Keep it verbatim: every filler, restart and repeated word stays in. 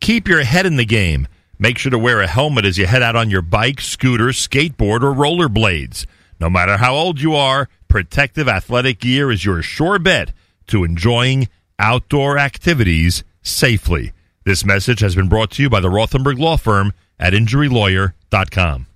Keep your head in the game. Make sure to wear a helmet as you head out on your bike, scooter, skateboard, or rollerblades. No matter how old you are, protective athletic gear is your sure bet to enjoying outdoor activities safely. This message has been brought to you by the Rothenberg Law Firm at injury lawyer dot com.